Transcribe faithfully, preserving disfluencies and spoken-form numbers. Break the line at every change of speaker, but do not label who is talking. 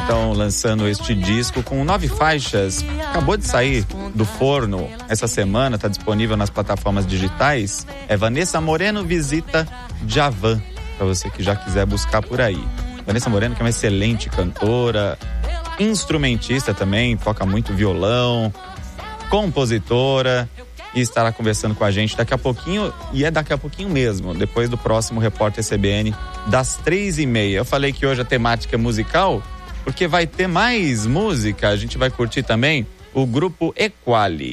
estão lançando este disco com nove faixas. Acabou de sair do forno essa semana, está disponível nas plataformas digitais. É Vanessa Moreno Visita Djavan, para você que já quiser buscar por aí. Vanessa Moreno, que é uma excelente cantora, instrumentista também, toca muito violão, compositora, e estará conversando com a gente daqui a pouquinho, e é daqui a pouquinho mesmo, depois do próximo Repórter C B N, das três e meia. Eu falei que hoje a temática é musical, porque vai ter mais música, a gente vai curtir também o grupo Equali.